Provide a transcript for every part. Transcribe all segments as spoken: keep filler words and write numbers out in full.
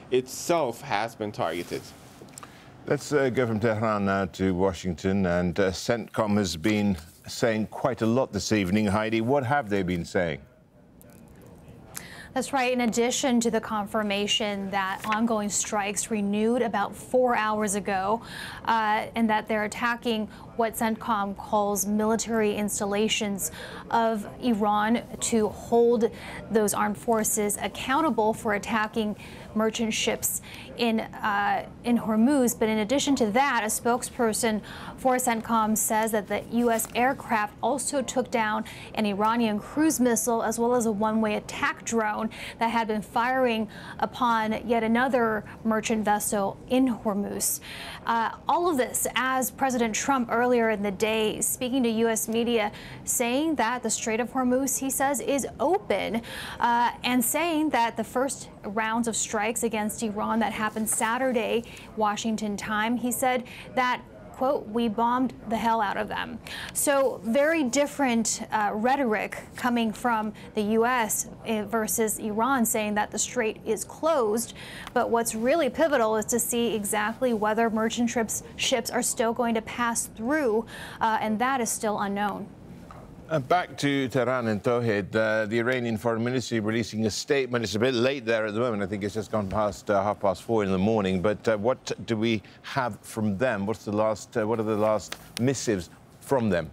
itself has been targeted. Let's uh, go from Tehran now to Washington, and uh, CENTCOM has been saying quite a lot this evening. Heidi, what have they been saying? That's right. In addition to the confirmation that ongoing strikes renewed about four hours ago, uh, and that they're attacking what CENTCOM calls military installations of Iran to hold those armed forces accountable for attacking merchant ships in uh, in Hormuz. But in addition to that, a spokesperson for CENTCOM says that the U S aircraft also took down an Iranian cruise missile as well as a one-way attack drone that had been firing upon yet another merchant vessel in Hormuz. Uh, all of this as President Trump earlier in the day speaking to U S media, saying that the Strait of Hormuz, he says, is open, uh, and saying that the first rounds of strikes against Iran that happened Saturday, Washington time, he said that, quote, we bombed the hell out of them. So very different uh, rhetoric coming from the U S versus Iran, saying that the strait is closed. But what's really pivotal is to see exactly whether merchant ships, ships are still going to pass through, uh, and that is still unknown. Uh, back to Tehran and Tawhid, uh, the Iranian Foreign Ministry releasing a statement. It's a bit late there at the moment. I think it's just gone past uh, half past four in the morning. But uh, what do we have from them? What's the last? Uh, what are the last missives from them?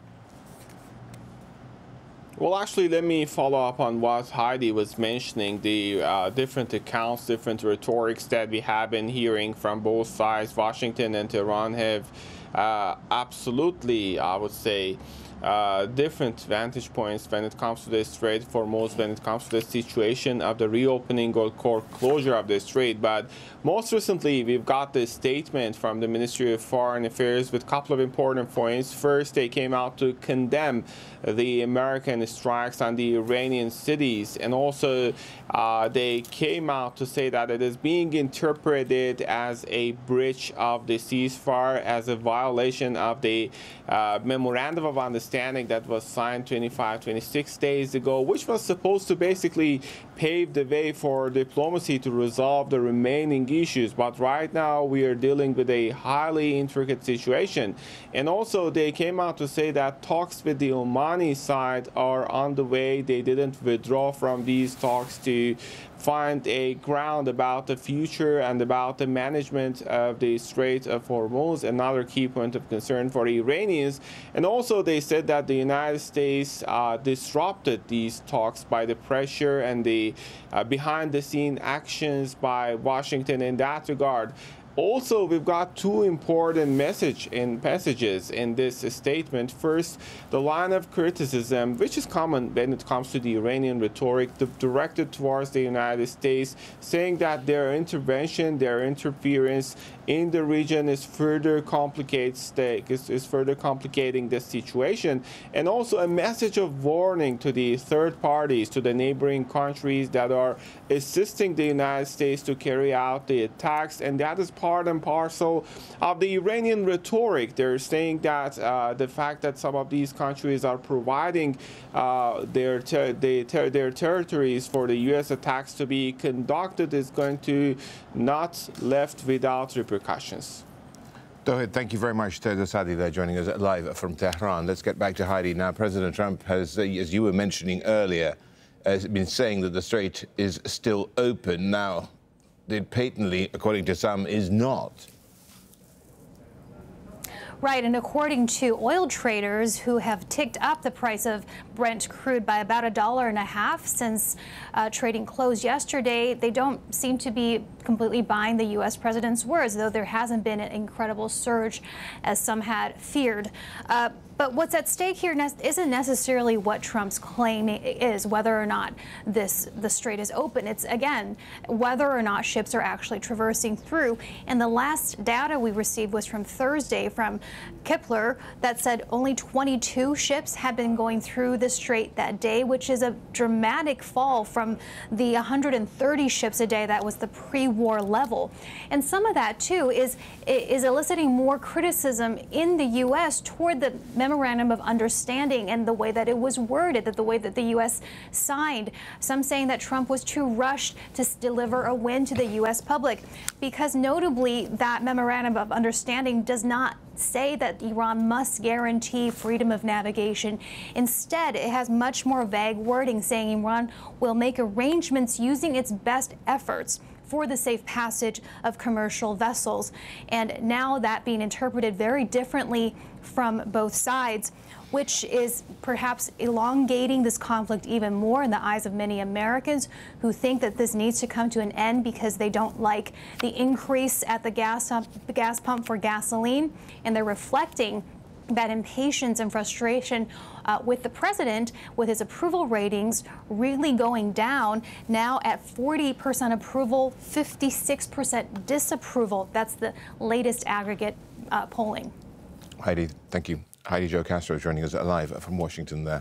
Well, actually, let me follow up on what Heidi was mentioning, the uh, different accounts, different rhetorics that we have been hearing from both sides. Washington and Tehran have uh, absolutely, I would say, Uh, different vantage points when it comes to the Strait of Hormuz, when it comes to the situation of the reopening or closure of the Strait. But most recently, we've got this statement from the Ministry of Foreign Affairs with a couple of important points. First, they came out to condemn the American strikes on the Iranian cities, and also uh, they came out to say that it is being interpreted as a breach of the ceasefire, as a violation of the uh, memorandum of understanding that was signed twenty-five, twenty-six days ago, which was supposed to basically pave the way for diplomacy to resolve the remaining issues. But right now we are dealing with a highly intricate situation. And also they came out to say that talks with the Omani side are on the way. They didn't withdraw from these talks to find a ground about the future and about the management of the Strait of Hormuz, another key point of concern for the Iranians. And also they said that the United States uh, disrupted these talks by the pressure and the uh, behind-the-scene actions by Washington in that regard. Also, we've got two important message in passages in this statement. First, the line of criticism, which is common when it comes to the Iranian rhetoric, directed towards the United States, saying that their intervention, their interference in the region is further complicates the, is, is further complicating the situation, and also a message of warning to the third parties, to the neighboring countries that are assisting the United States to carry out the attacks. And that is part and parcel of the Iranian rhetoric. They're saying that uh, the fact that some of these countries are providing uh, their ter they ter their territories for the U S attacks to be conducted is going to not left without repercussions. Tawhid, thank you very much. Tawhid Sadi there joining us live from Tehran. Let's get back to Heidi now. President Trump has, uh, as you were mentioning earlier, has been saying that the strait is still open. Now, it patently, according to some, is not. Right, and according to oil traders who have ticked up the price of Brent crude by about a dollar and a half since uh, trading closed yesterday, they don't seem to be completely buying the U S president's words, though there hasn't been an incredible surge as some had feared. Uh, But what's at stake here ne isn't necessarily what Trump's claim is, whether or not this the strait is open. It's, again, whether or not ships are actually traversing through. And the last data we received was from Thursday from Kpler that said only twenty-two ships had been going through the strait that day, which is a dramatic fall from the one hundred thirty ships a day that was the pre-war level. And some of that, too, is, is eliciting more criticism in the U S toward the memorandum of understanding and the way that it was worded, that the way that the U S signed. Some saying that Trump was too rushed to deliver a win to the U S public, because notably that memorandum of understanding does not say that Iran must guarantee freedom of navigation. Instead, it has much more vague wording saying Iran will make arrangements using its best efforts for the safe passage of commercial vessels. And now that being interpreted very differently from both sides, which is perhaps elongating this conflict even more in the eyes of many Americans who think that this needs to come to an end because they don't like the increase at the gas pump, the gas pump for gasoline, and they're reflecting that impatience and frustration uh, with the president, with his approval ratings really going down, now at forty percent approval, fifty-six percent disapproval. That's the latest aggregate uh, polling. Heidi, thank you. Heidi Jo Castro joining us live from Washington there.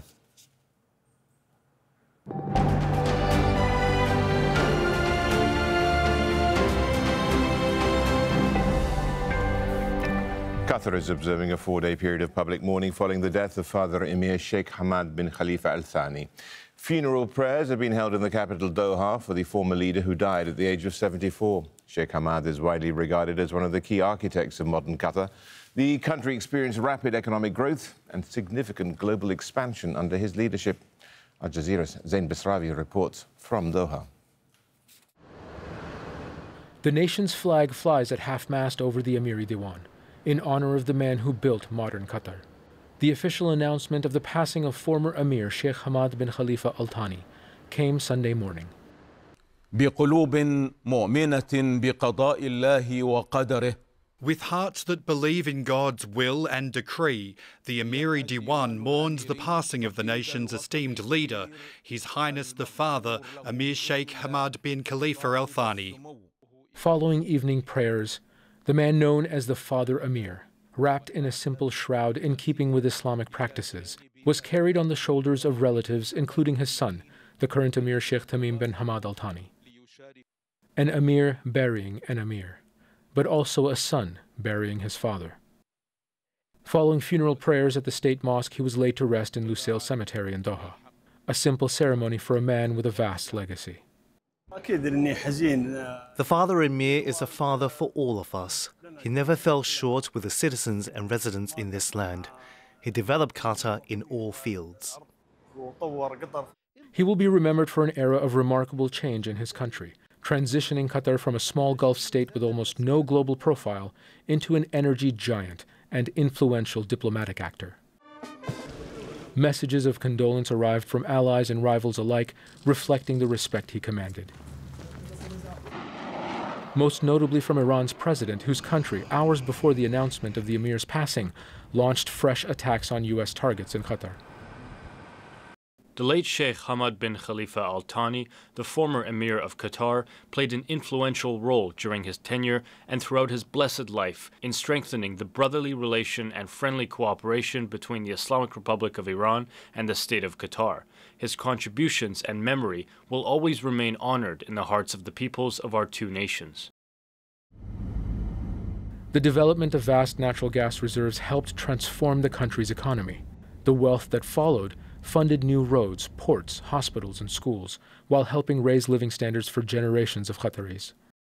Qatar is observing a four-day period of public mourning following the death of Father Emir Sheikh Hamad bin Khalifa Al Thani. Funeral prayers have been held in the capital Doha for the former leader who died at the age of seventy-four. Sheikh Hamad is widely regarded as one of the key architects of modern Qatar. The country experienced rapid economic growth and significant global expansion under his leadership. Al Jazeera's Zain Basravi reports from Doha. The nation's flag flies at half-mast over the Amiri Diwan, in honor of the man who built modern Qatar. The official announcement of the passing of former Emir Sheikh Hamad bin Khalifa Al Thani came Sunday morning. بقلوب مؤمنة بقضاء الله وقدره. With hearts that believe in God's will and decree, the Amiri Diwan mourns the passing of the nation's esteemed leader, His Highness the Father, Emir Sheikh Hamad bin Khalifa Al Thani. Following evening prayers, the man known as the Father Emir, wrapped in a simple shroud in keeping with Islamic practices, was carried on the shoulders of relatives, including his son, the current Emir Sheikh Tamim bin Hamad Al Thani. An Emir burying an Emir, but also a son burying his father. Following funeral prayers at the state mosque, he was laid to rest in Lusail Cemetery in Doha, a simple ceremony for a man with a vast legacy. The Father Emir is a father for all of us. He never fell short with the citizens and residents in this land. He developed Qatar in all fields. He will be remembered for an era of remarkable change in his country, transitioning Qatar from a small Gulf state with almost no global profile into an energy giant and influential diplomatic actor. Messages of condolence arrived from allies and rivals alike, reflecting the respect he commanded. Most notably from Iran's president, whose country, hours before the announcement of the Emir's passing, launched fresh attacks on U S targets in Qatar. The late Sheikh Hamad bin Khalifa Al Thani, the former Emir of Qatar, played an influential role during his tenure and throughout his blessed life in strengthening the brotherly relation and friendly cooperation between the Islamic Republic of Iran and the State of Qatar. His contributions and memory will always remain honored in the hearts of the peoples of our two nations. The development of vast natural gas reserves helped transform the country's economy. The wealth that followed funded new roads, ports, hospitals, and schools, while helping raise living standards for generations of Qataris.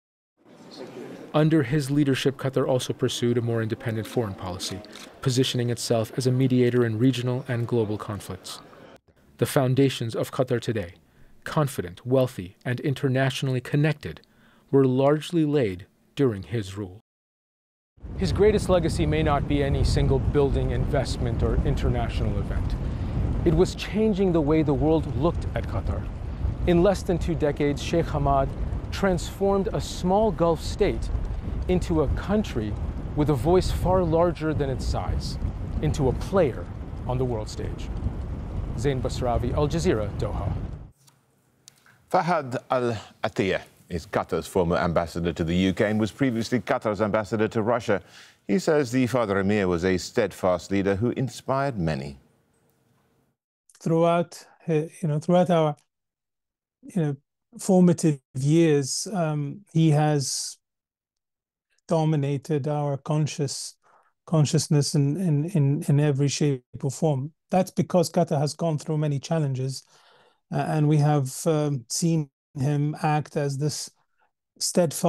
Under his leadership, Qatar also pursued a more independent foreign policy, positioning itself as a mediator in regional and global conflicts. The foundations of Qatar today, confident, wealthy, and internationally connected, were largely laid during his rule. His greatest legacy may not be any single building, investment, or international event. It was changing the way the world looked at Qatar. In less than two decades, Sheikh Hamad transformed a small Gulf state into a country with a voice far larger than its size, into a player on the world stage. Zain Basravi, Al Jazeera, Doha. Fahad Al-Attiyah is Qatar's former ambassador to the U K and was previously Qatar's ambassador to Russia. He says the Father Emir was a steadfast leader who inspired many. Throughout, you know, throughout our, you know, formative years, um, he has dominated our conscious consciousness in, in, in, in every shape or form. That's because Qatar has gone through many challenges, uh, and we have um, seen him act as this steadfast